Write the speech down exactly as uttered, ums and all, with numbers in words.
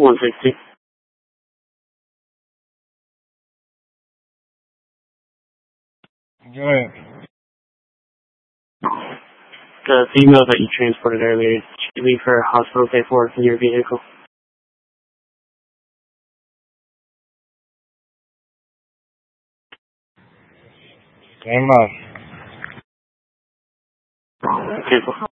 one sixty. Go ahead. The female that you transported earlier, did she leave her hospital paperwork in your vehicle? Stand by. Okay,